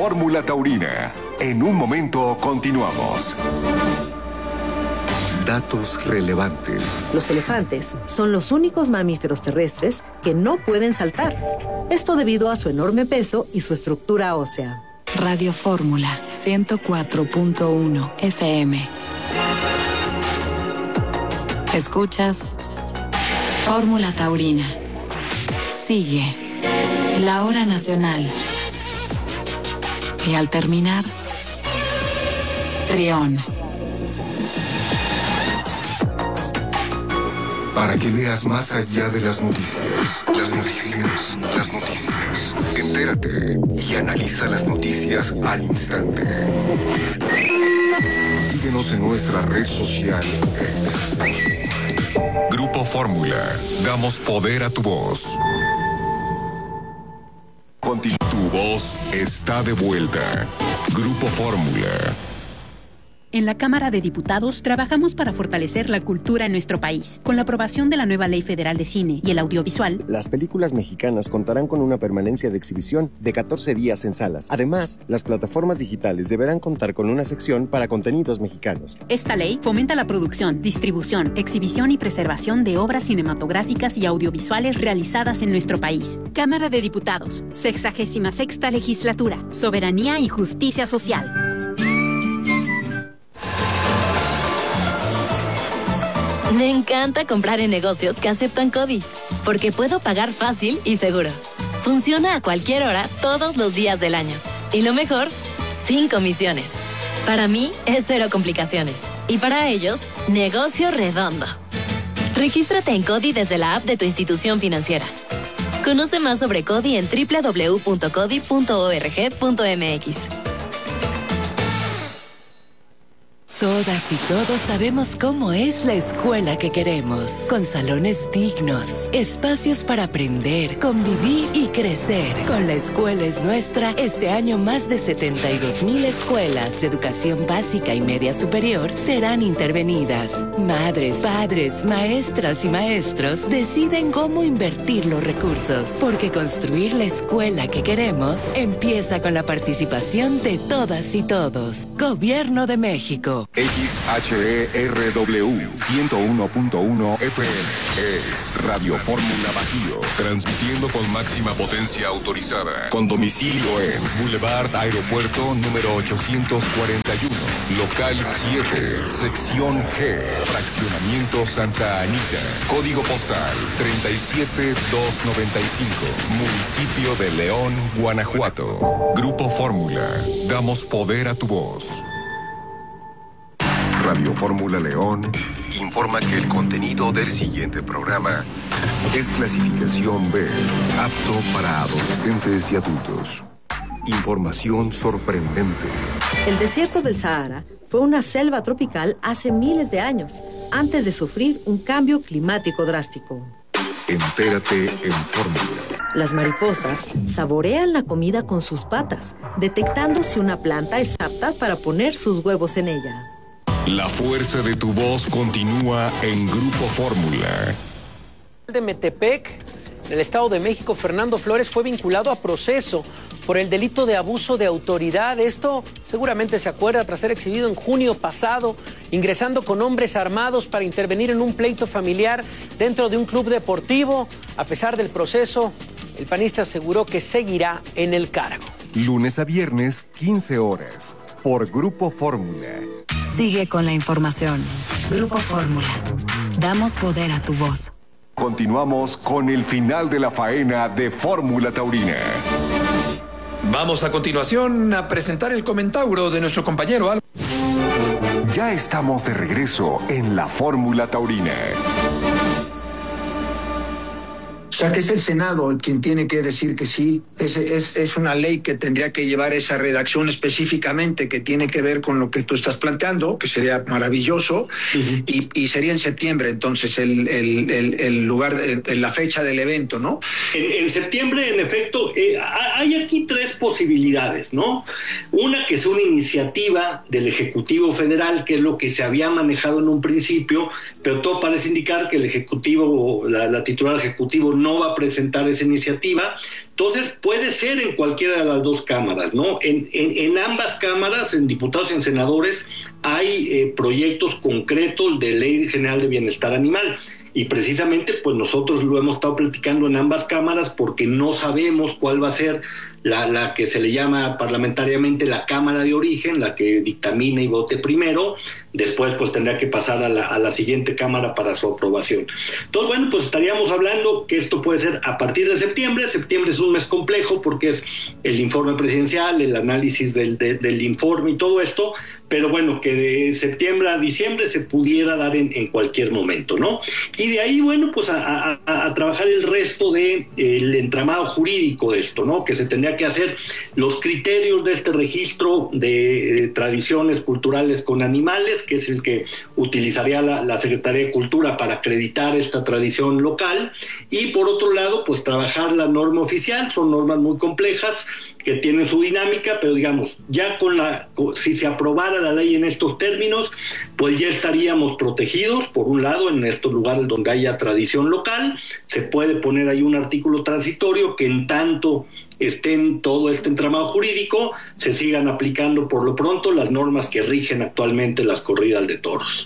Fórmula Taurina. En un momento continuamos. Datos relevantes. Los elefantes son los únicos mamíferos terrestres que no pueden saltar. Esto debido a su enorme peso y su estructura ósea. Radio Fórmula 104.1 FM. Escuchas Fórmula Taurina. Sigue la hora nacional. Y al terminar, Trión. Para que veas más allá de las noticias. Las noticias. Entérate y analiza las noticias al instante. Síguenos en nuestra red social X. Grupo Fórmula. Damos poder a tu voz. Tu voz está de vuelta. Grupo Fórmula. En la Cámara de Diputados trabajamos para fortalecer la cultura en nuestro país. Con la aprobación de la nueva Ley Federal de Cine y el Audiovisual, las películas mexicanas contarán con una permanencia de exhibición de 14 días en salas. Además, las plataformas digitales deberán contar con una sección para contenidos mexicanos. Esta ley fomenta la producción, distribución, exhibición y preservación de obras cinematográficas y audiovisuales realizadas en nuestro país. Cámara de Diputados, 66ª Legislatura, Soberanía y Justicia Social. Me encanta comprar en negocios que aceptan CODI, porque puedo pagar fácil y seguro. Funciona a cualquier hora, todos los días del año. Y lo mejor, sin comisiones. Para mí, es cero complicaciones. Y para ellos, negocio redondo. Regístrate en CODI desde la app de tu institución financiera. Conoce más sobre CODI en www.codi.org.mx. Todas y todos sabemos cómo es la escuela que queremos, con salones dignos, espacios para aprender, convivir y crecer. Con La Escuela es Nuestra, este año más de 72,000 escuelas de educación básica y media superior serán intervenidas. Madres, padres, maestras y maestros deciden cómo invertir los recursos, porque construir la escuela que queremos empieza con la participación de todas y todos. Gobierno de México. XHERW 101.1 FM es Radio Fórmula Bajío, transmitiendo con máxima potencia autorizada, con domicilio en Boulevard Aeropuerto número 841, local 7, sección G, fraccionamiento Santa Anita, código postal 37295, municipio de León, Guanajuato. Grupo Fórmula, damos poder a tu voz. Radio Fórmula León informa que el contenido del siguiente programa es clasificación B, apto para adolescentes y adultos. Información sorprendente. El desierto del Sahara fue una selva tropical hace miles de años, antes de sufrir un cambio climático drástico. Entérate en Fórmula. Las mariposas saborean la comida con sus patas, detectando si una planta es apta para poner sus huevos en ella. La fuerza de tu voz continúa en Grupo Fórmula. De Metepec, en el Estado de México, Fernando Flores fue vinculado a proceso por el delito de abuso de autoridad. Esto seguramente se acuerda tras ser exhibido en junio pasado, ingresando con hombres armados para intervenir en un pleito familiar dentro de un club deportivo. A pesar del proceso, el panista aseguró que seguirá en el cargo. Lunes a viernes, 15 horas, por Grupo Fórmula. Sigue con la información. Grupo Fórmula. Damos poder a tu voz. Continuamos con el final de la faena de Fórmula Taurina. Vamos a continuación a presentar el comentauro de nuestro compañero Álvaro. Ya estamos de regreso en la Fórmula Taurina. O sea que es el Senado el quien tiene que decir que sí. Es una ley que tendría que llevar esa redacción específicamente que tiene que ver con lo que tú estás planteando, que sería maravilloso, y sería en septiembre, entonces, el lugar, la fecha del evento, ¿no? En septiembre, en efecto, hay aquí tres posibilidades, ¿no? Una que es una iniciativa del Ejecutivo Federal, que es lo que se había manejado en un principio, pero todo parece indicar que el Ejecutivo, la titular del Ejecutivo no no va a presentar esa iniciativa. Entonces puede ser en cualquiera de las dos cámaras, ¿no? En ambas cámaras, en diputados y en senadores, hay proyectos concretos de Ley General de Bienestar Animal. Y precisamente pues nosotros lo hemos estado platicando en ambas cámaras porque no sabemos cuál va a ser la que se le llama parlamentariamente la Cámara de Origen, la que dictamina y vote primero, después pues tendrá que pasar a la siguiente Cámara para su aprobación. Entonces, bueno, pues estaríamos hablando que esto puede ser a partir de septiembre. Septiembre es un mes complejo porque es el informe presidencial, el análisis del informe y todo esto, pero bueno, que de septiembre a diciembre se pudiera dar en cualquier momento, ¿no? Y de ahí, bueno, pues a trabajar el resto del entramado jurídico de esto, ¿no? Que se tendría que hacer los criterios de este registro de tradiciones culturales con animales, que es el que utilizaría la Secretaría de Cultura para acreditar esta tradición local, y por otro lado, pues trabajar la norma oficial. Son normas muy complejas que tienen su dinámica, pero digamos, ya si se aprobara la ley en estos términos, pues ya estaríamos protegidos, por un lado, en estos lugares donde haya tradición local. Se puede poner ahí un artículo transitorio que en tanto esté en todo este entramado jurídico, se sigan aplicando por lo pronto las normas que rigen actualmente las corridas de toros.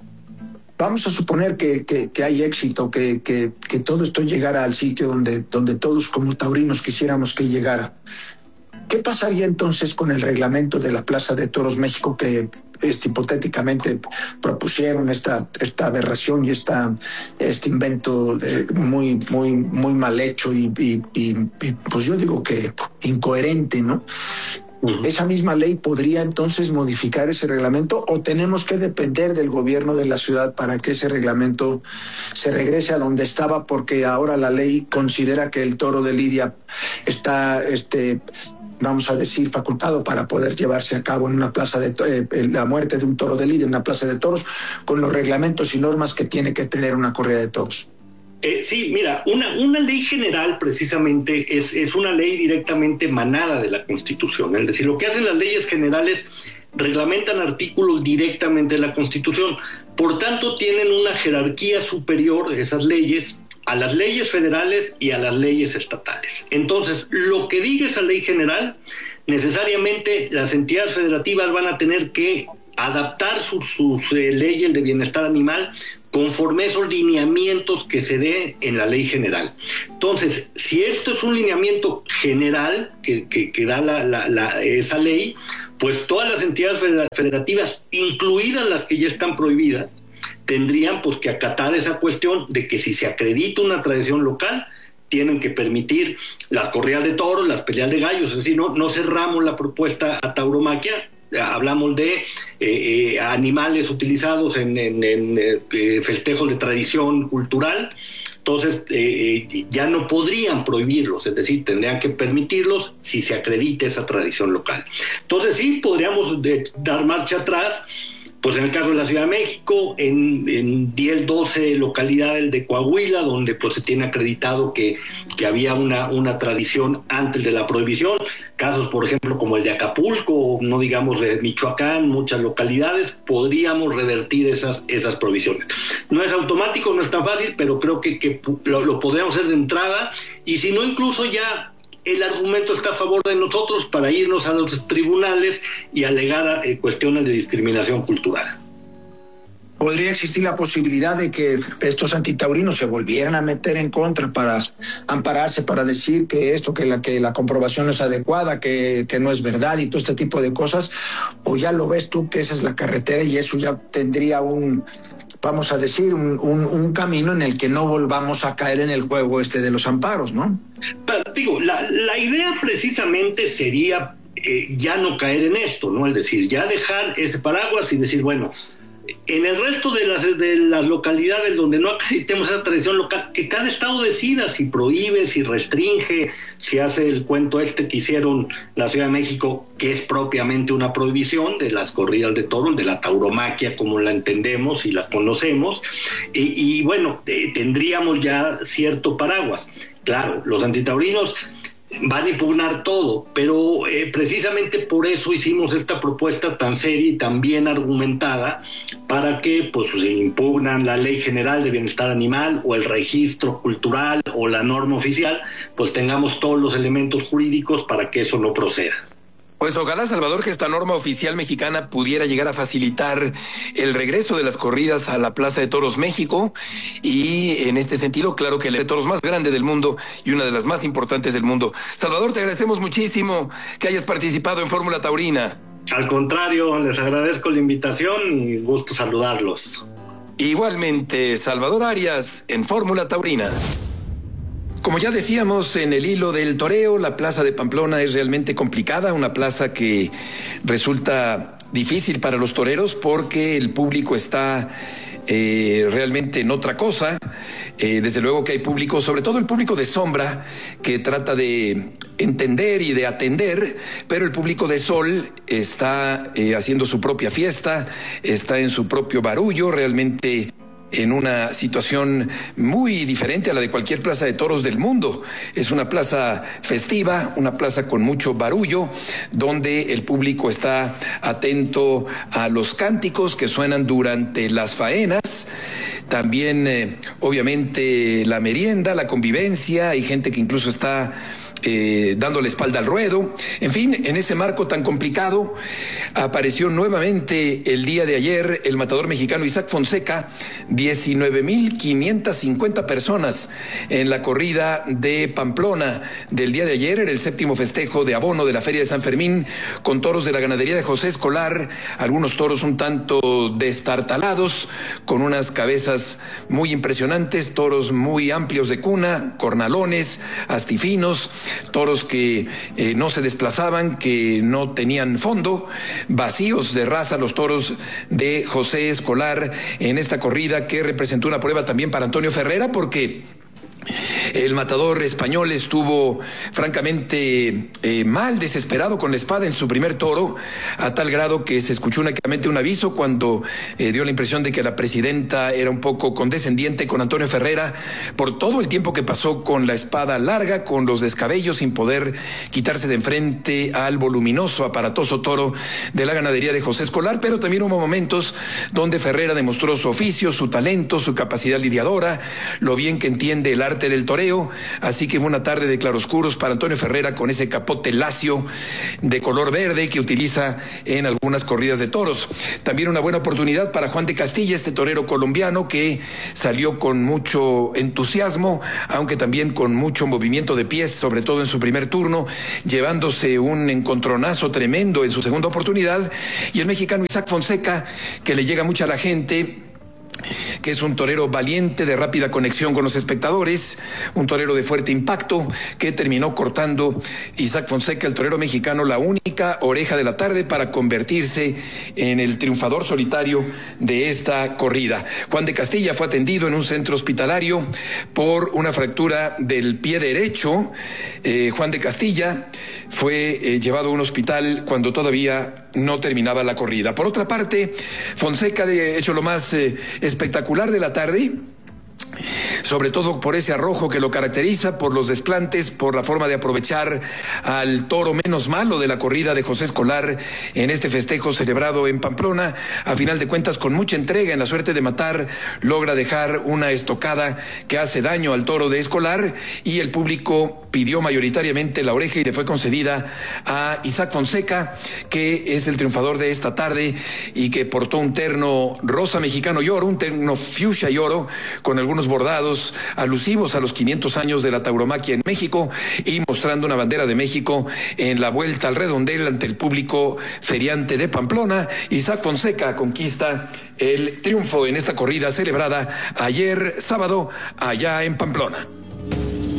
Vamos a suponer que hay éxito, que todo esto llegara al sitio donde todos como taurinos quisiéramos que llegara. ¿Qué pasaría entonces con el reglamento de la Plaza de Toros México que hipotéticamente propusieron esta aberración y este invento muy mal hecho y pues yo digo que incoherente, ¿no? Uh-huh. ¿Esa misma ley podría entonces modificar ese reglamento o tenemos que depender del gobierno de la ciudad para que ese reglamento se regrese a donde estaba, porque ahora la ley considera que el toro de lidia está vamos a decir, facultado para poder llevarse a cabo en una plaza la muerte de un toro de lidia en una plaza de toros, con los reglamentos y normas que tiene que tener una corrida de toros? Sí, mira, una ley general precisamente es una ley directamente emanada de la Constitución. Es decir, lo que hacen las leyes generales reglamentan artículos directamente de la Constitución. Por tanto, tienen una jerarquía superior esas leyes a las leyes federales y a las leyes estatales. Entonces, lo que diga esa ley general, necesariamente las entidades federativas van a tener que adaptar sus leyes de bienestar animal conforme a esos lineamientos que se dé en la ley general. Entonces, si esto es un lineamiento general que da esa ley, pues todas las entidades federativas, incluidas las que ya están prohibidas, tendrían pues que acatar esa cuestión de que si se acredita una tradición local, tienen que permitir las corridas de toros, las peleas de gallos. Es decir, no cerramos la propuesta a tauromaquia. Hablamos de animales utilizados en festejos de tradición cultural. Entonces ya no podrían prohibirlos, es decir, tendrían que permitirlos si se acredita esa tradición local. Entonces sí, podríamos dar marcha atrás. Pues en el caso de la Ciudad de México, en 10, 12 localidades de Coahuila, donde pues se tiene acreditado que había una tradición antes de la prohibición, casos por ejemplo como el de Acapulco, no digamos de Michoacán, muchas localidades, podríamos revertir esas prohibiciones. No es automático, no es tan fácil, pero creo que lo podríamos hacer de entrada, y si no, incluso ya el argumento está a favor de nosotros para irnos a los tribunales y alegar cuestiones de discriminación cultural. ¿Podría existir la posibilidad de que estos antitaurinos se volvieran a meter en contra para ampararse, para decir que la comprobación no es adecuada, que no es verdad y todo este tipo de cosas? ¿O ya lo ves tú que esa es la carretera y eso ya tendría vamos a decir, un camino en el que no volvamos a caer en el juego de los amparos, ¿no? Pero, digo, la idea precisamente sería ya no caer en esto, ¿no? Es decir, ya dejar ese paraguas y decir, bueno, en el resto de las localidades donde no acreditemos esa tradición local, que cada estado decida si prohíbe, si restringe, si hace el cuento que hicieron la Ciudad de México, que es propiamente una prohibición de las corridas de toros, de la tauromaquia como la entendemos y la conocemos, y bueno, tendríamos ya cierto paraguas. Claro, los antitaurinos van a impugnar todo, pero precisamente por eso hicimos esta propuesta tan seria y tan bien argumentada, para que pues si impugnan la Ley General de Bienestar Animal o el registro cultural o la norma oficial, pues tengamos todos los elementos jurídicos para que eso no proceda. Pues ojalá, Salvador, que esta norma oficial mexicana pudiera llegar a facilitar el regreso de las corridas a la Plaza de Toros México, y en este sentido, claro que el de toros más grande del mundo y una de las más importantes del mundo. Salvador, te agradecemos muchísimo que hayas participado en Fórmula Taurina. Al contrario, les agradezco la invitación y gusto saludarlos. Igualmente, Salvador Arias en Fórmula Taurina. Como ya decíamos, en el hilo del toreo, la plaza de Pamplona es realmente complicada, una plaza que resulta difícil para los toreros porque el público está realmente en otra cosa. Desde luego que hay público, sobre todo el público de sombra, que trata de entender y de atender, pero el público de sol está haciendo su propia fiesta, está en su propio barullo, realmente en una situación muy diferente a la de cualquier plaza de toros del mundo. Es una plaza festiva, una plaza con mucho barullo, donde el público está atento a los cánticos que suenan durante las faenas. También, obviamente, la merienda, la convivencia, hay gente que incluso está dando la espalda al ruedo. En fin, en ese marco tan complicado, apareció nuevamente el día de ayer el matador mexicano Isaac Fonseca. 19,550 personas en la corrida de Pamplona del día de ayer. Era el séptimo festejo de abono de la Feria de San Fermín, con toros de la ganadería de José Escolar, algunos toros un tanto destartalados, con unas cabezas muy impresionantes, toros muy amplios de cuna, cornalones, astifinos, toros que no se desplazaban, que no tenían fondo, vacíos de raza los toros de José Escolar en esta corrida, que representó una prueba también para Antonio Ferrera, porque el matador español estuvo francamente mal, desesperado con la espada en su primer toro, a tal grado que se escuchó únicamente un aviso cuando dio la impresión de que la presidenta era un poco condescendiente con Antonio Ferrera por todo el tiempo que pasó con la espada larga, con los descabellos, sin poder quitarse de enfrente al voluminoso, aparatoso toro de la ganadería de José Escolar. Pero también hubo momentos donde Ferrera demostró su oficio, su talento, su capacidad lidiadora, lo bien que entiende el arte del toreo. Así que fue una tarde de claroscuros para Antonio Ferrera, con ese capote lacio de color verde que utiliza en algunas corridas de toros. También una buena oportunidad para Juan de Castilla, este torero colombiano que salió con mucho entusiasmo, aunque también con mucho movimiento de pies, sobre todo en su primer turno, llevándose un encontronazo tremendo en su segunda oportunidad. Y el mexicano Isaac Fonseca, que le llega mucho a la gente, que es un torero valiente, de rápida conexión con los espectadores, un torero de fuerte impacto, que terminó cortando Isaac Fonseca, el torero mexicano, la única oreja de la tarde para convertirse en el triunfador solitario de esta corrida. Juan de Castilla fue atendido en un centro hospitalario por una fractura del pie derecho. Juan de Castilla fue llevado a un hospital cuando todavía no terminaba la corrida. Por otra parte, Fonseca ha hecho lo más espectacular de la tarde, sobre todo por ese arrojo que lo caracteriza, por los desplantes, por la forma de aprovechar al toro menos malo de la corrida de José Escolar en este festejo celebrado en Pamplona. A final de cuentas, con mucha entrega en la suerte de matar, logra dejar una estocada que hace daño al toro de Escolar, y el público pidió mayoritariamente la oreja y le fue concedida a Isaac Fonseca, que es el triunfador de esta tarde y que portó un terno rosa mexicano y oro, un terno fuchsia y oro, con algunos bordados alusivos a los 500 años de la tauromaquia en México, y mostrando una bandera de México en la vuelta al redondel ante el público feriante de Pamplona. Isaac Fonseca conquista el triunfo en esta corrida celebrada ayer sábado allá en Pamplona.